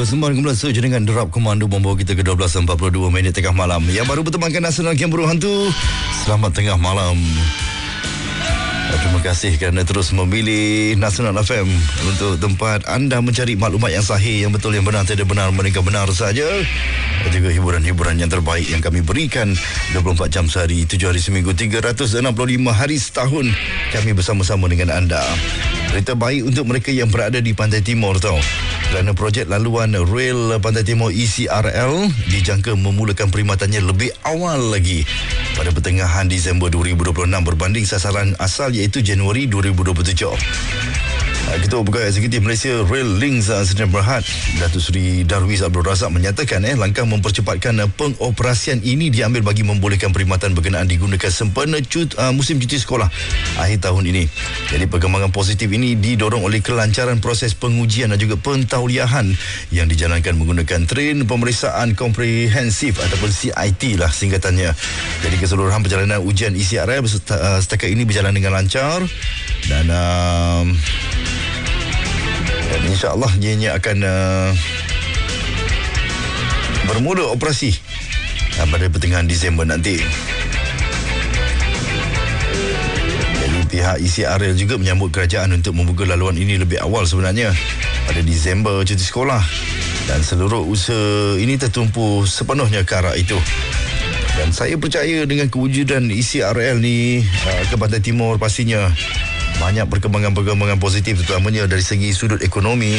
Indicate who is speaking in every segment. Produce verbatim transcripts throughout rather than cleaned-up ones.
Speaker 1: Bersembang kembali saja dengan derap komando membawa kita ke dua belas empat puluh dua minit tengah malam. Yang baru bertemankan Nasional Game Burung Hantu, selamat tengah malam. Terima kasih kerana terus memilih Nasional F M untuk tempat anda mencari maklumat yang sahih, yang betul, yang benar, tidak benar, melainkan benar saja. Dan juga hiburan-hiburan yang terbaik yang kami berikan dua puluh empat jam sehari, tujuh hari seminggu, tiga ratus enam puluh lima hari setahun. Kami bersama-sama dengan anda. Berita baik untuk mereka yang berada di Pantai Timur tau. Kerana projek laluan Rail Pantai Timur E C R L dijangka memulakan perkhidmatannya lebih awal lagi pada pertengahan Disember dua ribu dua puluh enam berbanding sasaran asal iaitu Januari dua ribu dua puluh tujuh. Ketua Pegawai Eksekutif Malaysia Rail Links Sdn Bhd Datuk Seri Darwis Abdul Razak menyatakan eh langkah mempercepatkan pengoperasian ini diambil bagi membolehkan perkhidmatan berkenaan digunakan sempena cut, uh, musim cuti sekolah akhir tahun ini. Jadi perkembangan positif ini didorong oleh kelancaran proses pengujian dan juga pentauliahan yang dijalankan menggunakan train pemeriksaan komprehensif ataupun C I T lah singkatannya. Jadi keseluruhan perjalanan ujian E C R L setakat ini berjalan dengan lancar dan uh, Dan insya-Allah ianya akan uh, bermula operasi uh, pada pertengahan Disember nanti. Jadi pihak E C R L juga menyambut kerajaan untuk membuka laluan ini lebih awal sebenarnya pada Disember cuti sekolah, dan seluruh usaha ini tertumpu sepenuhnya ke arah itu. Dan saya percaya dengan kewujudan E C R L ni uh, ke Pantai Timur pastinya banyak perkembangan-perkembangan positif, terutamanya dari segi sudut ekonomi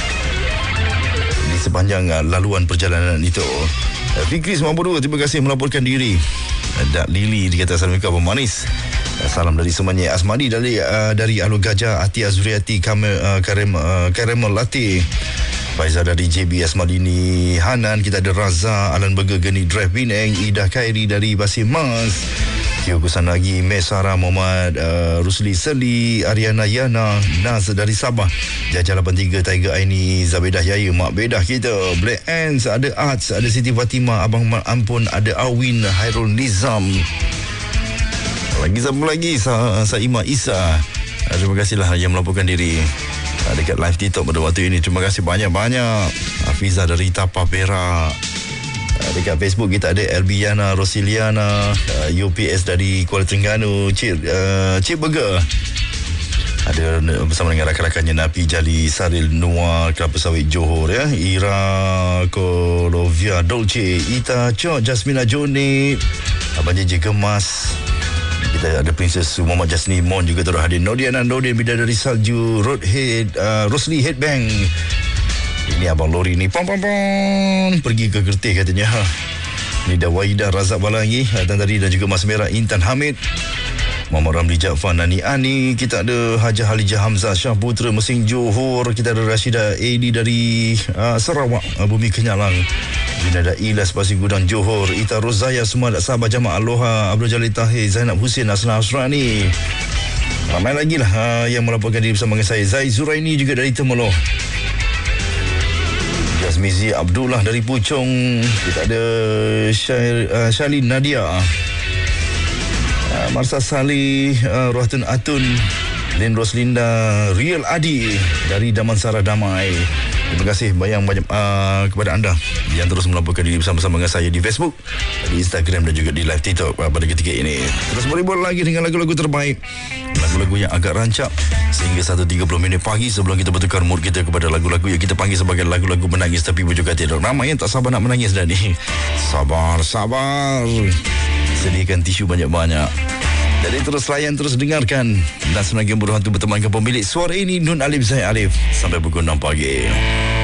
Speaker 1: di sepanjang uh, laluan perjalanan itu. Uh, Fikri sembilan puluh dua, terima kasih melaporkan diri. Uh, Dak Lili dikata Assalamualaikum Abang Manis. Uh, salam dari semuanya. Asmadi dari uh, dari Alur Gajah, Ati Azriati, Kamel, uh, Karem, uh, Karemel Latih. Faizal dari J B S Madini, Hanan, kita ada Raza, Alan Burger, Geni Drive Penang, Ida Khairi dari Basir Mas, Tio Kusanagi, Mesara Muhammad, uh, Rusli Seli, Ariana Yana, Naz dari Sabah, Jajah lapan tiga, Tiger Aini, Zabedah Yaya, Mak Bedah kita, Black Ants, ada Arts, ada Siti Fatimah, Abang Mak Ampun, ada Awin, Hairul Nizam, lagi siapa lagi, Sa Saimah Isa. Terima kasihlah yang melaporkan diri dekat live TikTok pada waktu ini. Terima kasih banyak-banyak. Hafiza dari Tapah Perak. Dekat Facebook kita ada Elbiana Rosiliana, U P S dari Kuala Terengganu, Cik uh, Cik Burger. Ada bersama dengan rakan-rakannya Napi Jali, Saril Noir, Kelapa Sawit Johor ya. Ira Kolovia Dolce, Ita Chok, Jasmina Joni, Abang J J Gemas. Kita ada Princess Muhammad Jasni Mon juga turut hadir. Nodiana Nodin, Bidadari Salju, Roadhead, uh, Rosli Headbang. Ini Abang Lori ni pam pam pam pergi ke Kertih katanya. Ha. Nida Waida Razak Balangi, Tan Tadi dan juga Mas Merah Intan Hamid. Muhammad Ramli Jaafar, Nani Ani. Kita ada Hajah Halijah Hamzah Syah Putra Mesing Johor. Kita ada Rashida Edi dari uh, Sarawak, uh, Bumi Kenyalang. Ada Ilas Pasir Gudang Johor, Ita Rozaya, semua Sabah Jamaah Aloha, Abdul Jalil Tahir, Zainab Hussein, Asna Asrani. Ramai lagi lah uh, yang melaporkan diri bersama dengan saya. Zai Zuraini juga dari Temeloh. Jazmizi Abdullah dari Puchong. Kita ada Syair, uh, Shalin Nadia, uh, Marsa Salih, uh, Rohatun Atun, Lin Roslinda, Riel Adi dari Damansara Damai. Terima kasih banyak-banyak uh, kepada anda yang terus melaporkan diri bersama-sama dengan saya di Facebook, di Instagram dan juga di live TikTok uh, pada ketika ini. Terus beribul lagi dengan lagu-lagu terbaik, lagu-lagu yang agak rancak sehingga satu tiga puluh minit pagi sebelum kita bertukar mood kita kepada lagu-lagu yang kita panggil sebagai lagu-lagu menangis tapi berjuga tidak. Ramai yang tak sabar nak menangis dah ni. Sabar, sabar. Sediakan tisu banyak-banyak. Jadi terus layan, terus dengarkan Nasional Game Burung Hantu bertemankan pemilik suara ini, Nun Alif Zaid Alif, sampai pukul enam pagi.